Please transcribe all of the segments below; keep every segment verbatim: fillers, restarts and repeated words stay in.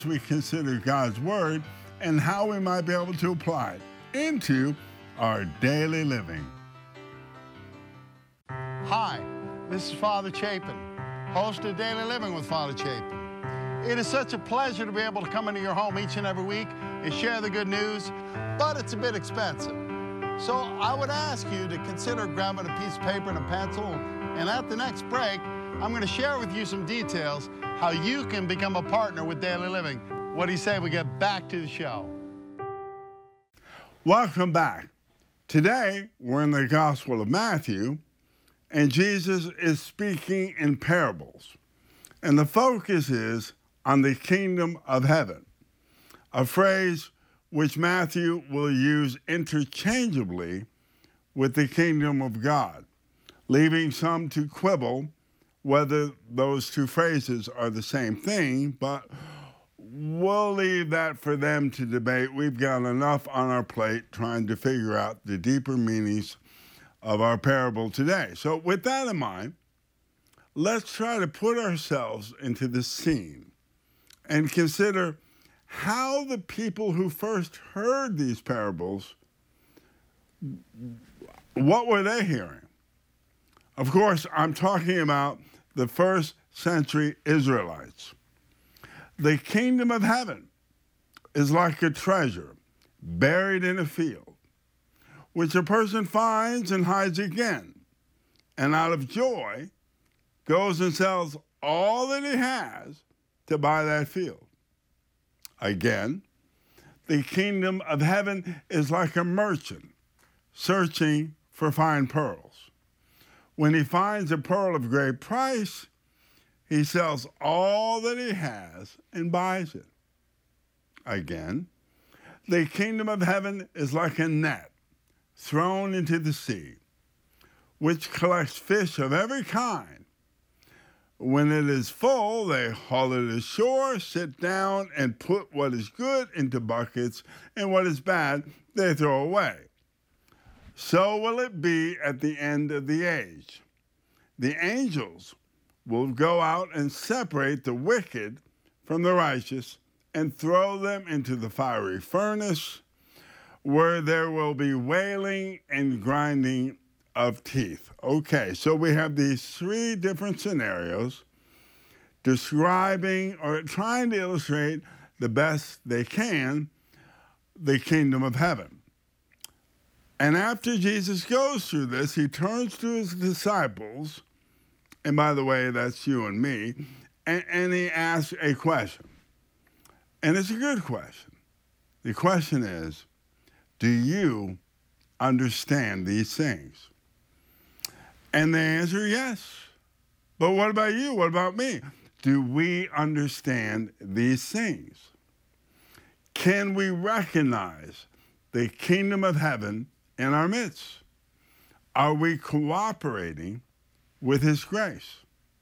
we consider God's Word and how we might be able to apply it into our daily living. Hi, this is Father Chapin, host of Daily Living with Father Chapin. It is such a pleasure to be able to come into your home each and every week and share the good news, but it's a bit expensive. So I would ask you to consider grabbing a piece of paper and a pencil, and at the next break, I'm going to share with you some details how you can become a partner with Daily Living. What do you say we get back to the show? Welcome back. Today, we're in the Gospel of Matthew, and Jesus is speaking in parables. And the focus is on the kingdom of heaven, a phrase which Matthew will use interchangeably with the kingdom of God, leaving some to quibble whether those two phrases are the same thing, but we'll leave that for them to debate. We've got enough on our plate trying to figure out the deeper meanings of our parable today. So with that in mind, let's try to put ourselves into the scene and consider how the people who first heard these parables, what were they hearing? Of course, I'm talking about the first century Israelites. The kingdom of heaven is like a treasure buried in a field, which a person finds and hides again, and out of joy goes and sells all that he has to buy that field. Again, the kingdom of heaven is like a merchant searching for fine pearls. When he finds a pearl of great price, he sells all that he has and buys it. Again, the kingdom of heaven is like a net thrown into the sea, which collects fish of every kind. When it is full, they haul it ashore, sit down, and put what is good into buckets, and what is bad they throw away. So will it be at the end of the age. The angels will go out and separate the wicked from the righteous and throw them into the fiery furnace, where there will be wailing and grinding of teeth. Okay, so we have these three different scenarios describing or trying to illustrate the best they can the kingdom of heaven. And after Jesus goes through this, he turns to his disciples, and by the way, that's you and me, and, and he asks a question. And it's a good question. The question is, do you understand these things? And they answer yes. But what about you? What about me? Do we understand these things? Can we recognize the kingdom of heaven in our midst? Are we cooperating with his grace?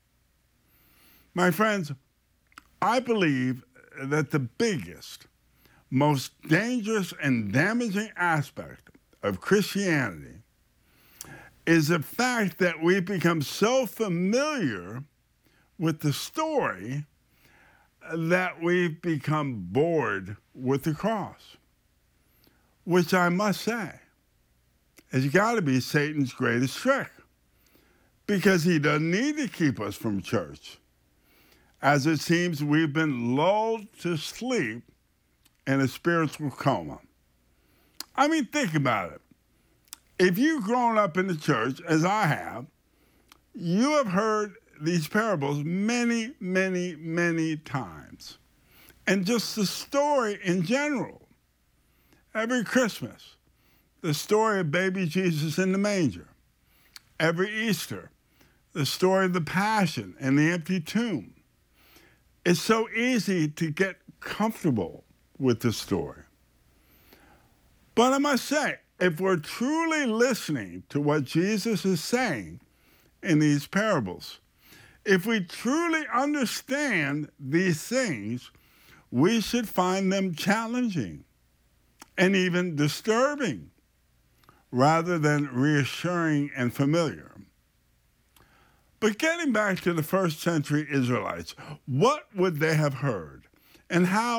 My friends, I believe that the biggest, most dangerous and damaging aspect of Christianity is the fact that we've become so familiar with the story that we've become bored with the cross, which I must say has got to be Satan's greatest trick, because he doesn't need to keep us from church, as it seems we've been lulled to sleep in a spiritual coma. I mean, think about it. If you've grown up in the church, as I have, you have heard these parables many, many, many times. And just the story in general. Every Christmas, the story of baby Jesus in the manger. Every Easter, the story of the Passion and the empty tomb. It's so easy to get comfortable with the story. But I must say, if we're truly listening to what Jesus is saying in these parables, if we truly understand these things, we should find them challenging and even disturbing, rather than reassuring and familiar. But getting back to the first century Israelites, what would they have heard and how